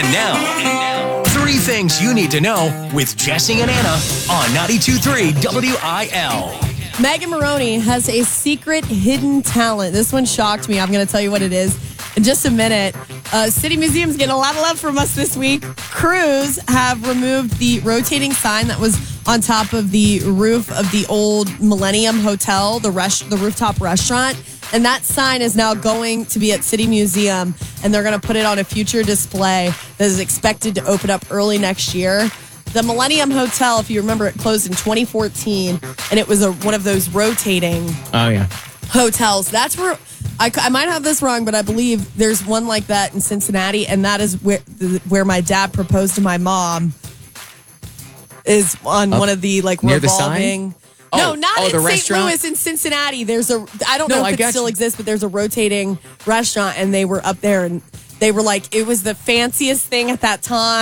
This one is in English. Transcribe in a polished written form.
And now, three things you need to know with Jesse and Anna on 92.3 WIL. Megan Maroney has a secret hidden talent. This one shocked me. I'm going to tell you what it is in just a minute. City Museum's getting a lot of love from us this week. Crews have removed the rotating sign that was on top of the roof of the old Millennium Hotel, the rooftop restaurant. And that sign is now going to be at City Museum, and they're going to put it on a future display that is expected to open up early next year. The Millennium Hotel, if you remember, it closed in 2014, and it was one of those rotating hotels. That's where, I might have this wrong, but I believe there's one like that in Cincinnati, and that is where my dad proposed to my mom, is on one of the near the revolving... sign? No, not the in St. restaurant? Louis, in Cincinnati. I don't know if it still exists, but there's a rotating restaurant, and they were up there, and they were like, it was the fanciest thing at that time.